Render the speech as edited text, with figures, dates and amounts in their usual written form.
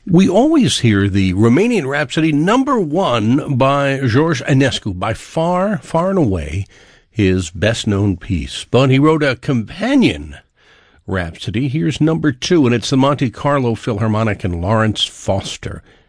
We always hear the Romanian Rhapsody #1 by George Enescu, by far and away his best-known piece. But he wrote a companion Rhapsody. Here's #2, and it's the Monte Carlo Philharmonic and Lawrence Foster